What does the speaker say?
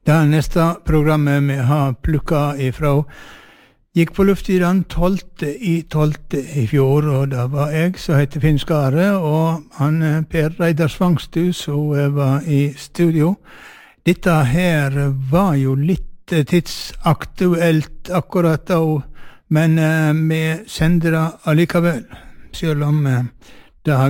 Det neste programmet vi har plukket ifra gikk på luft i den 12. i fjor, og det var jeg som heter Finn Skare, og han Per Reidar Svangstu som var i studio. Dette her var jo litt tidsaktuelt akkurat da, men vi sender det allikevel, selv om det har